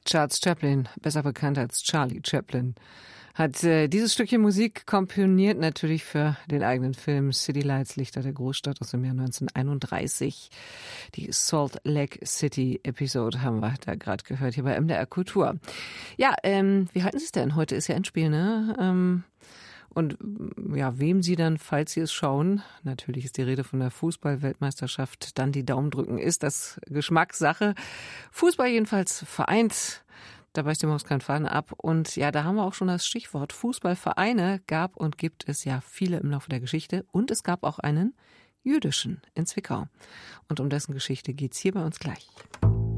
Charles Chaplin, besser bekannt als Charlie Chaplin, hat dieses Stückchen Musik komponiert, natürlich für den eigenen Film City Lights, Lichter der Großstadt aus dem Jahr 1931. Die Salt Lake City Episode haben wir da gerade gehört, hier bei MDR Kultur. Ja, wie halten Sie es denn? Heute ist ja Endspiel, ne? Und ja, wem Sie dann, falls Sie es schauen, natürlich ist die Rede von der Fußball-Weltmeisterschaft, dann die Daumen drücken, ist das Geschmackssache. Fußball jedenfalls vereint, dabei ist dem Haus kein Faden ab. Und ja, da haben wir auch schon das Stichwort. Fußballvereine gab und gibt es ja viele im Laufe der Geschichte. Und es gab auch einen jüdischen in Zwickau. Und um dessen Geschichte geht's hier bei uns gleich.